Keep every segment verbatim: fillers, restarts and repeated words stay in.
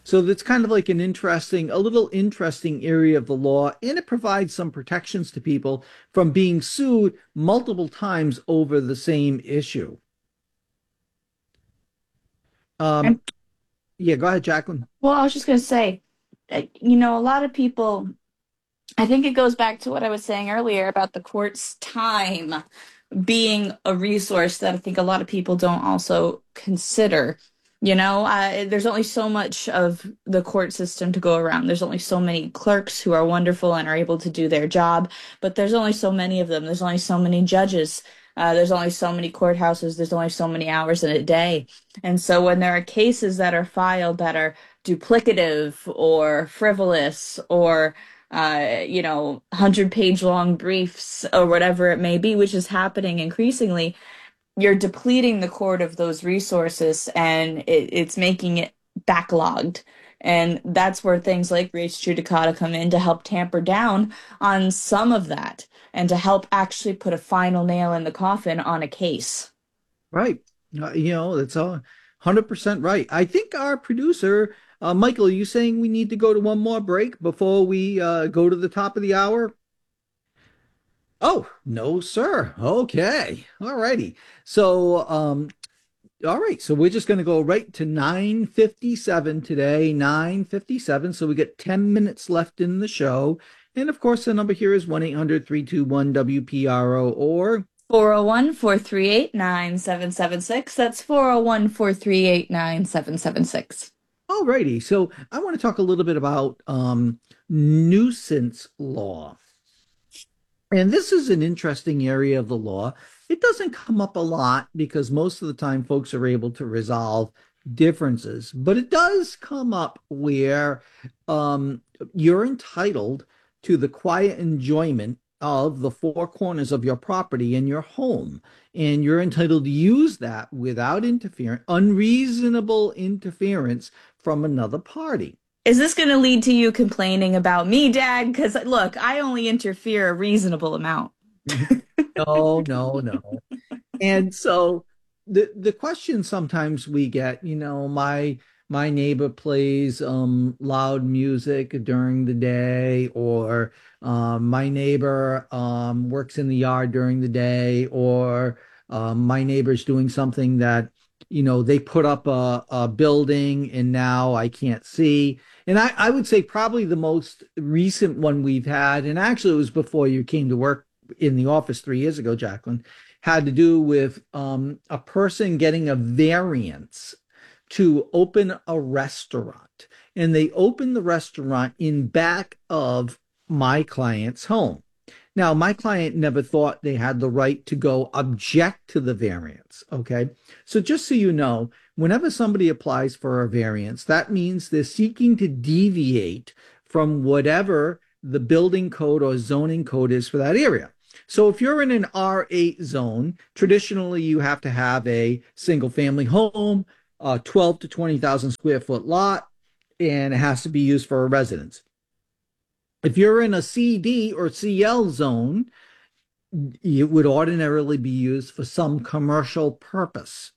So that's kind of like an interesting, a little interesting area of the law, and it provides some protections to people from being sued multiple times over the same issue. And Um, yeah, go ahead, Jacqueline. well, I was just going to say, uh, you know, a lot of people, I think it goes back to what I was saying earlier about the court's time being a resource that I think a lot of people don't also consider. You know, uh, there's only so much of the court system to go around. There's only so many clerks who are wonderful and are able to do their job, but there's only so many of them. There's only so many judges. Uh, there's only so many courthouses. There's only so many hours in a day. And so when there are cases that are filed that are duplicative or frivolous or uh, you know, hundred page long briefs or whatever it may be, which is happening increasingly, you're depleting the court of those resources and it, it's making it backlogged. And that's where things like res judicata come in to help tamper down on some of that and to help actually put a final nail in the coffin on a case. Right. Uh, you know, that's all one hundred percent right. I think our producer, uh, Michael, are you saying we need to go to one more break before we uh, go to the top of the hour? Oh, no, sir. Okay. All righty. So, um, all right. So we're just going to go right to nine fifty-seven today, nine fifty-seven. So we get ten minutes left in the show. And of course, the number here is one eight hundred three two one W P R O or four oh one, four three eight, nine seven seven six. That's four oh one, four three eight, nine seven seven six. all righty. So I want to talk a little bit about um, nuisance law. And this is an interesting area of the law. It doesn't come up a lot because most of the time folks are able to resolve differences, but it does come up where um, you're entitled to the quiet enjoyment of the four corners of your property in your home. And you're entitled to use that without interference, unreasonable interference from another party. Is this going to lead to you complaining about me, Dad? Because look, I only interfere a reasonable amount. No, no, no. And so the the question sometimes we get, you know, my my neighbor plays um loud music during the day, or um my neighbor um works in the yard during the day, or um my neighbor's doing something that, you know, they put up a, a building and now I can't see. And I, I would say probably the most recent one we've had, and actually it was before you came to work in the office three years ago, Jacqueline, had to do with um, a person getting a variance to open a restaurant. And they opened the restaurant in back of my client's home. Now, my client never thought they had the right to go object to the variance. Okay. So, just so you know, whenever somebody applies for a variance, that means they're seeking to deviate from whatever the building code or zoning code is for that area. So if you're in an R eight zone, traditionally you have to have a single family home, a twelve to twenty thousand square foot lot, and it has to be used for a residence. If you're in a C D or C L zone, it would ordinarily be used for some commercial purpose.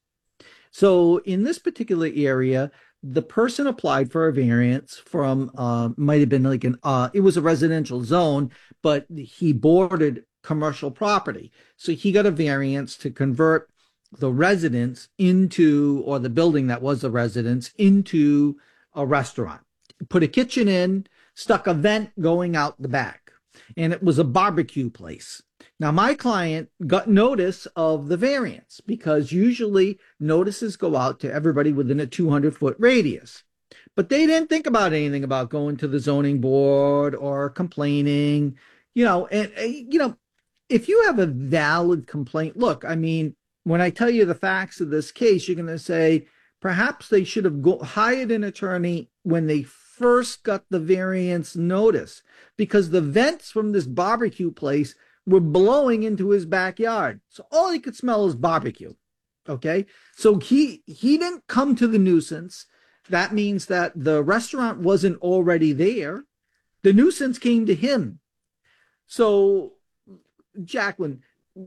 So in this particular area, the person applied for a variance from uh, might have been like an uh, it was a residential zone, but he bordered commercial property. So he got a variance to convert the residence into, or the building that was the residence into a restaurant. Put a kitchen in, stuck a vent going out the back, and it was a barbecue place. Now, my client got notice of the variance because usually notices go out to everybody within a two hundred foot radius. But they didn't think about anything about going to the zoning board or complaining, you know, and, uh, you know, if you have a valid complaint, look, I mean, when I tell you the facts of this case, you're going to say perhaps they should have go- hired an attorney when they first got the variance notice because the vents from this barbecue place were blowing into his backyard. So all he could smell is barbecue. Okay. So he he didn't come to the nuisance. That means that the restaurant wasn't already there. The nuisance came to him. So, Jacqueline,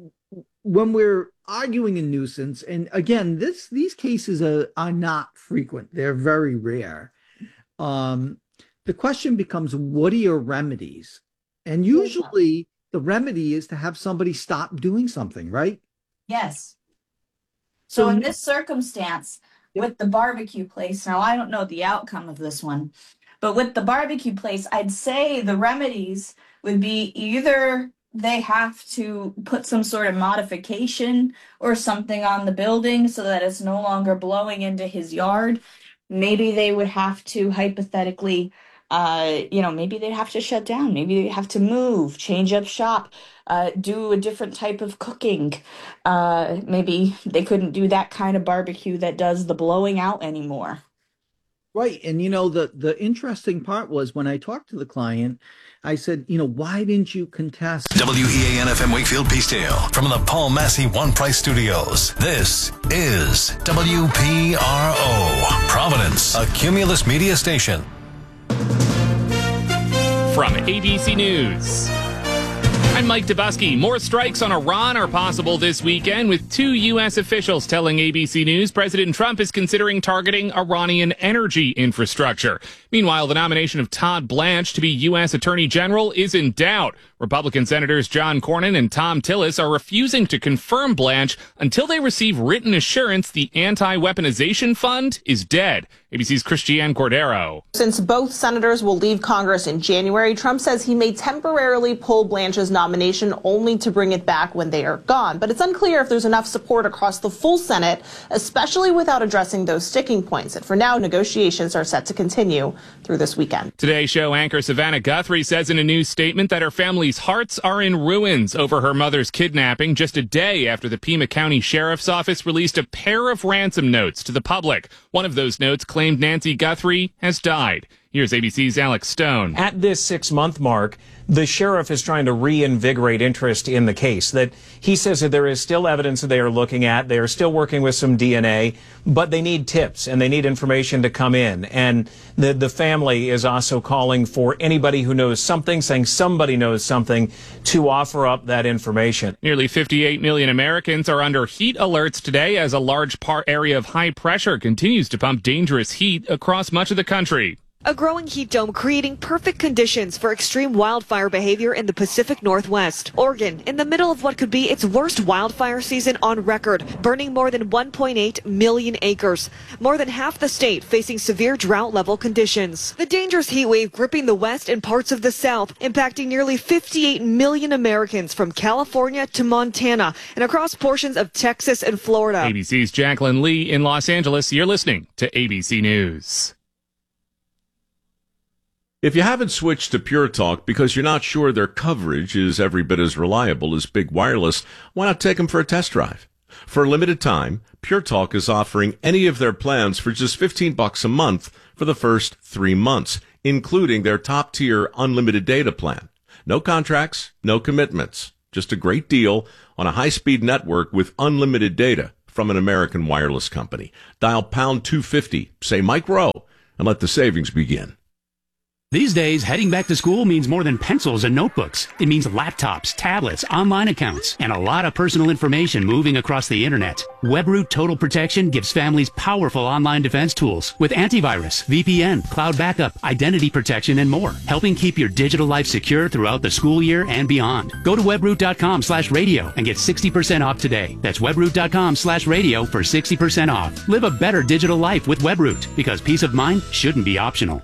when we're arguing a nuisance, and again, this these cases are, are not frequent, they're very rare. um, the question becomes, what are your remedies? And usually the remedy is to have somebody stop doing something, right? Yes. So So in this circumstance, Yep. with the barbecue place, now I don't know the outcome of this one, but with the barbecue place, I'd say the remedies would be either they have to put some sort of modification or something on the building so that it's no longer blowing into his yard. Maybe they would have to hypothetically, uh, you know, maybe they'd have to shut down. Maybe they'd have to move, change up shop, uh, do a different type of cooking. Uh, maybe they couldn't do that kind of barbecue that does the blowing out anymore. Right. And you know, the the interesting part was when I talked to the client, I said, you know, why didn't you contest? W E A N F M Wakefield Peacedale from the Paul Massey One Price Studios. This is W P R O, Providence, a Cumulus media station. From A B C News, I'm Mike Dubusky. More strikes on Iran are possible this weekend, with two U S officials telling A B C News President Trump is considering targeting Iranian energy infrastructure. Meanwhile, the nomination of Todd Blanche to be U S Attorney General is in doubt. Republican Senators John Cornyn and Thom Tillis are refusing to confirm Blanche until they receive written assurance the anti-weaponization fund is dead. A B C's Christiane Cordero. Since both senators will leave Congress in January, Trump says he may temporarily pull Blanche's nomination only to bring it back when they are gone. But it's unclear if there's enough support across the full Senate, especially without addressing those sticking points. And for now, negotiations are set to continue through this weekend. Today Show anchor Savannah Guthrie says in a news statement that her family's hearts are in ruins over her mother's kidnapping, just a day after the Pima County Sheriff's Office released a pair of ransom notes to the public. One of those notes claimed Nancy Guthrie has died. Here's A B C's Alex Stone. At this six-month mark, the sheriff is trying to reinvigorate interest in the case. That he says that there is still evidence that they are looking at. They are still working with some D N A, but they need tips and they need information to come in. And the, the family is also calling for anybody who knows something, saying somebody knows something, to offer up that information. Nearly fifty-eight million Americans are under heat alerts today as a large part area of high pressure continues to pump dangerous heat across much of the country. A growing heat dome creating perfect conditions for extreme wildfire behavior in the Pacific Northwest. Oregon, in the middle of what could be its worst wildfire season on record, burning more than one point eight million acres. More than half the state facing severe drought-level conditions. The dangerous heat wave gripping the West and parts of the South, impacting nearly fifty-eight million Americans from California to Montana and across portions of Texas and Florida. A B C's Jacqueline Lee in Los Angeles. You're listening to A B C News. If you haven't switched to Pure Talk because you're not sure their coverage is every bit as reliable as Big Wireless, why not take them for a test drive? For a limited time, Pure Talk is offering any of their plans for just fifteen bucks a month for the first three months, including their top-tier unlimited data plan. No contracts, no commitments, just a great deal on a high-speed network with unlimited data from an American wireless company. Dial pound two fifty, say Mike Rowe, and let the savings begin. These days, heading back to school means more than pencils and notebooks. It means laptops, tablets, online accounts, and a lot of personal information moving across the internet. WebRoot Total Protection gives families powerful online defense tools with antivirus, V P N, cloud backup, identity protection, and more, helping keep your digital life secure throughout the school year and beyond. Go to webroot.com slash radio and get sixty percent off today. That's webroot.com slash radio for sixty percent off. Live a better digital life with WebRoot, because peace of mind shouldn't be optional.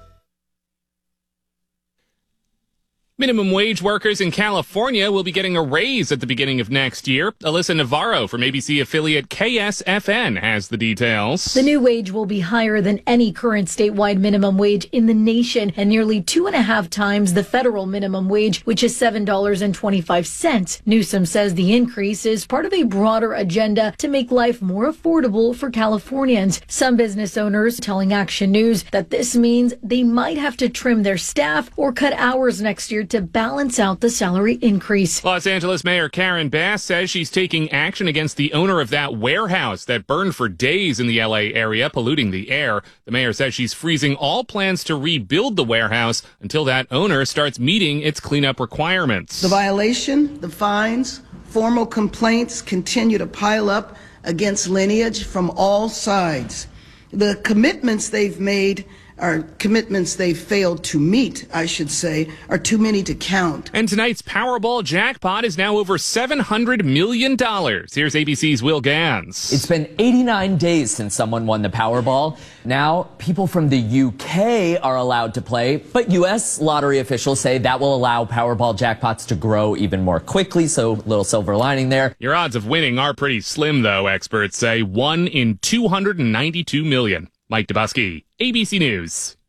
Minimum wage workers in California will be getting a raise at the beginning of next year. Alyssa Navarro from A B C affiliate K S F N has the details. The new wage will be higher than any current statewide minimum wage in the nation and nearly two and a half times the federal minimum wage, which is seven dollars and twenty-five cents. Newsom says the increase is part of a broader agenda to make life more affordable for Californians. Some business owners telling Action News that this means they might have to trim their staff or cut hours next year to balance out the salary increase. Los Angeles Mayor Karen Bass says she's taking action against the owner of that warehouse that burned for days in the L A area, polluting the air. The mayor says she's freezing all plans to rebuild the warehouse until that owner starts meeting its cleanup requirements. The violation, the fines, formal complaints continue to pile up against Lineage from all sides. The commitments they've made Our commitments they failed to meet, I should say, are too many to count. And tonight's Powerball jackpot is now over seven hundred million dollars. Here's A B C's Will Gans. It's been eighty-nine days since someone won the Powerball. Now, people from the U K are allowed to play, but U S lottery officials say that will allow Powerball jackpots to grow even more quickly, so little silver lining there. Your odds of winning are pretty slim, though, experts say. one in two hundred ninety-two million. Mike Dubusky, A B C News.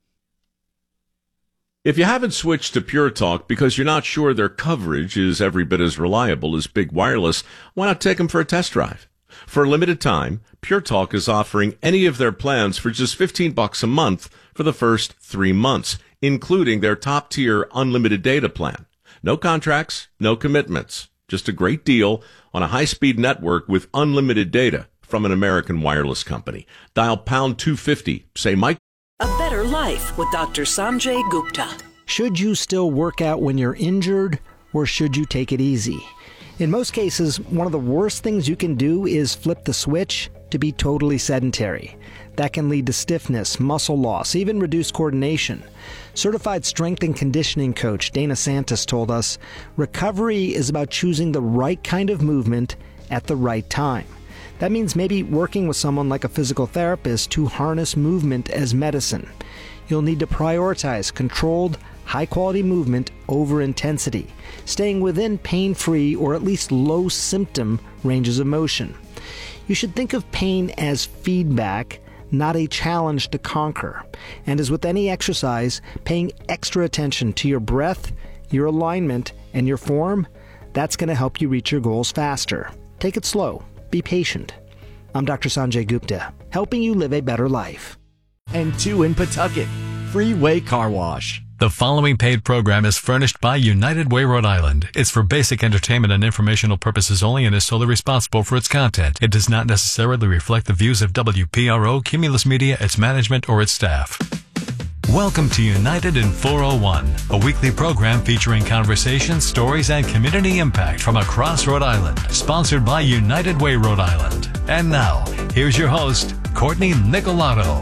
If you haven't switched to Pure Talk because you're not sure their coverage is every bit as reliable as Big Wireless, why not take them for a test drive? For a limited time, Pure Talk is offering any of their plans for just fifteen bucks a month for the first three months, including their top-tier unlimited data plan. No contracts, no commitments. Just a great deal on a high-speed network with unlimited data from an American wireless company. Dial pound two fifty. Say Mike. A Better Life with Doctor Sanjay Gupta. Should you still work out when you're injured, or should you take it easy? In most cases, one of the worst things you can do is flip the switch to be totally sedentary. That can lead to stiffness, muscle loss, even reduced coordination. Certified strength and conditioning coach Dana Santos told us, recovery is about choosing the right kind of movement at the right time. That means maybe working with someone like a physical therapist to harness movement as medicine. You'll need to prioritize controlled, high-quality movement over intensity, staying within pain-free or at least low-symptom ranges of motion. You should think of pain as feedback, not a challenge to conquer. And as with any exercise, paying extra attention to your breath, your alignment, and your form, that's going to help you reach your goals faster. Take it slow. Be patient. I'm Doctor Sanjay Gupta, helping you live a better life. And two in Pawtucket. Freeway Car Wash. The following paid program is furnished by United Way, Rhode Island. It's for basic entertainment and informational purposes only and is solely responsible for its content. It does not necessarily reflect the views of W P R O, Cumulus Media, its management, or its staff. Welcome to United in four oh one, a weekly program featuring conversations, stories, and community impact from across Rhode Island. Sponsored by United Way, Rhode Island. And now, here's your host, Courtney Nicolato.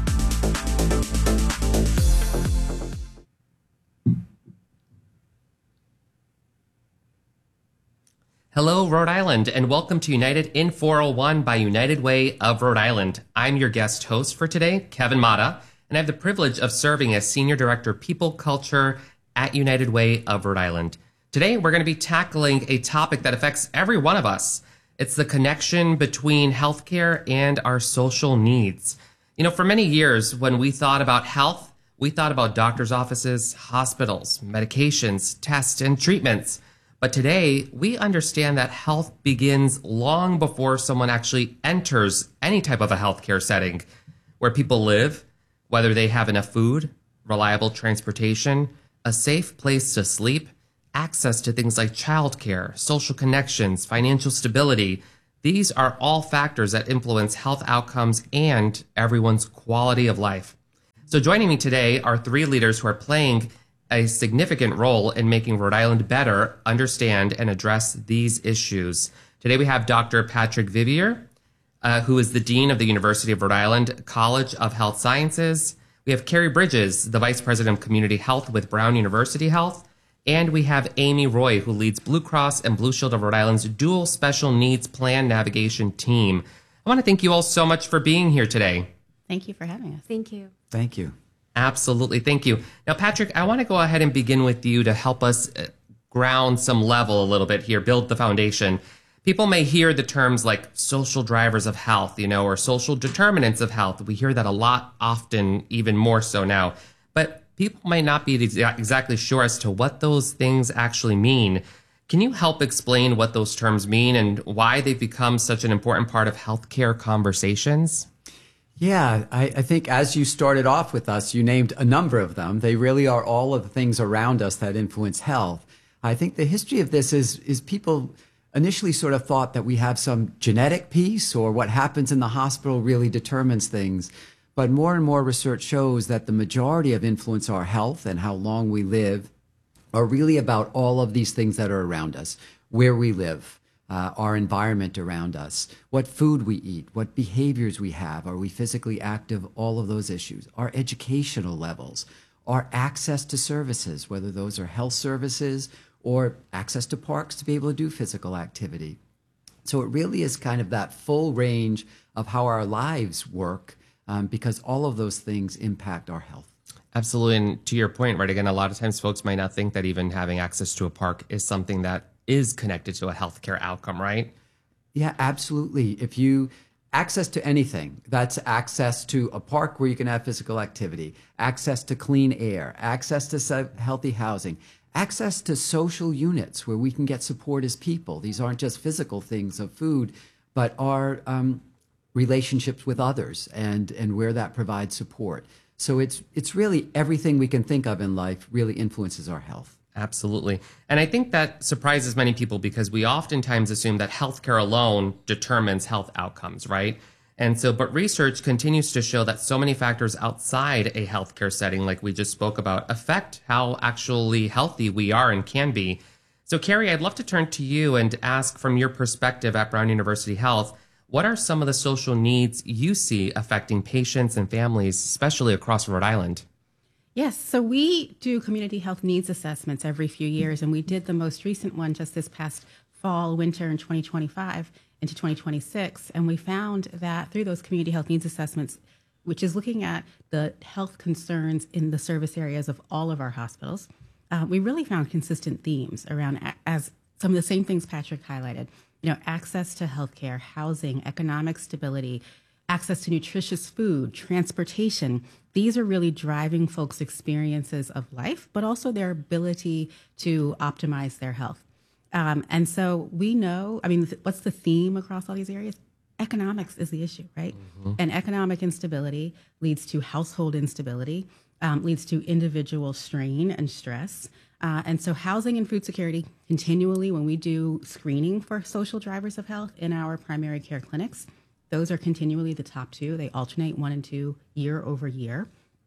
Hello, Rhode Island, and welcome to United in four oh one by United Way of Rhode Island. I'm your guest host for today, Kevin Mata, and I have the privilege of serving as Senior Director People Culture at United Way of Rhode Island. Today, we're going to be tackling a topic that affects every one of us. It's the connection between healthcare and our social needs. You know, for many years, when we thought about health, we thought about doctors' offices, hospitals, medications, tests, and treatments. But today, we understand that health begins long before someone actually enters any type of a healthcare setting, where people live, whether they have enough food, reliable transportation, a safe place to sleep, access to things like childcare, social connections, financial stability. These are all factors that influence health outcomes and everyone's quality of life. So joining me today are three leaders who are playing a significant role in making Rhode Island better understand and address these issues. Today we have Doctor Patrick Vivier, Uh, who is the Dean of the University of Rhode Island College of Health Sciences. We have Carrie Bridges, the Vice President of Community Health with Brown University Health. And we have Amy Roy, who leads Blue Cross and Blue Shield of Rhode Island's Dual Special Needs Plan Navigation Team. I want to thank you all so much for being here today. Thank you for having us. Thank you. Thank you. Absolutely. Thank you. Now, Patrick, I want to go ahead and begin with you to help us ground some level a little bit here, build the foundation. People may hear the terms like social drivers of health, you know, or social determinants of health. We hear that a lot, often, even more so now. But people might not be exactly sure as to what those things actually mean. Can you help explain what those terms mean and why they've become such an important part of healthcare conversations? Yeah, I, I think as you started off with us, you named a number of them. They really are all of the things around us that influence health. I think the history of this is is people initially sort of thought that we have some genetic piece or what happens in the hospital really determines things. But more and more research shows that the majority of influence our health and how long we live are really about all of these things that are around us, where we live, uh, our environment around us, what food we eat, what behaviors we have, are we physically active, all of those issues, our educational levels, our access to services, whether those are health services or access to parks to be able to do physical activity. So it really is kind of that full range of how our lives work, um, because all of those things impact our health. Absolutely. And to your point, right, again, a lot of times folks might not think that even having access to a park is something that is connected to a healthcare outcome, right? Yeah, absolutely. If you access to anything, that's access to a park where you can have physical activity, access to clean air, access to healthy housing, access to social units where we can get support as people. These aren't just physical things of food, but our um, relationships with others and, and where that provides support. So it's it's really everything we can think of in life really influences our health. Absolutely. And I think that surprises many people because we oftentimes assume that healthcare alone determines health outcomes, right? And so, but research continues to show that so many factors outside a healthcare setting, like we just spoke about, affect how actually healthy we are and can be. So, Carrie, I'd love to turn to you and ask from your perspective at Brown University Health, what are some of the social needs you see affecting patients and families, especially across Rhode Island? Yes, so we do community health needs assessments every few years, and we did the most recent one just this past fall, winter in twenty twenty-five into twenty twenty-six, and we found that through those community health needs assessments, which is looking at the health concerns in the service areas of all of our hospitals, uh, we really found consistent themes around a- as some of the same things Patrick highlighted. You know, access to healthcare, housing, economic stability, access to nutritious food, transportation. These are really driving folks' experiences of life, but also their ability to optimize their health. Um, and so we know, I mean, th- what's the theme across all these areas? Economics is the issue, right? Mm-hmm. And economic instability leads to household instability, um, leads to individual strain and stress. Uh, and so housing and food security continually, when we do screening for social drivers of health in our primary care clinics, those are continually the top two. They alternate one and two year over year.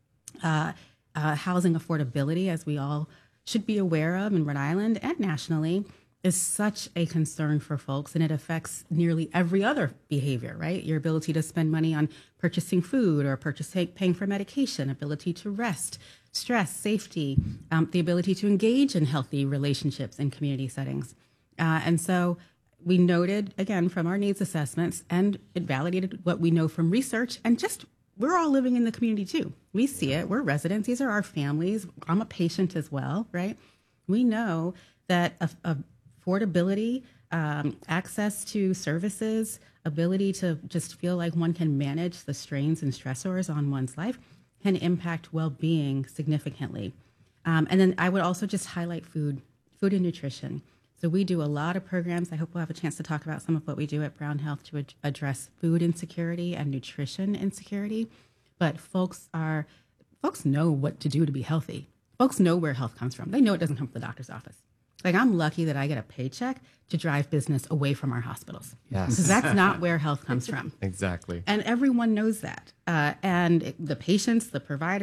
Uh, uh, housing affordability, as we all should be aware of in Rhode Island and nationally, is such a concern for folks, and it affects nearly every other behavior, right? Your ability to spend money on purchasing food or purchasing, paying for medication, ability to rest, stress, safety, um, the ability to engage in healthy relationships in community settings. Uh, and so we noted, again, from our needs assessments, and it validated what we know from research, and just we're all living in the community too. We see it. We're residents. These are our families. I'm a patient as well, right? We know that a, a affordability, um, access to services, ability to just feel like one can manage the strains and stressors on one's life can impact well-being significantly. Um, and then I would also just highlight food, food and nutrition. So we do a lot of programs. I hope we'll have a chance to talk about some of what we do at Brown Health to ad- address food insecurity and nutrition insecurity. But folks are, folks know what to do to be healthy. Folks know where health comes from. They know it doesn't come from the doctor's office. Like, I'm lucky that I get a paycheck to drive business away from our hospitals. Yes. Because that's not where health comes from. Exactly. And everyone knows that. Uh, and it, the patients, the providers,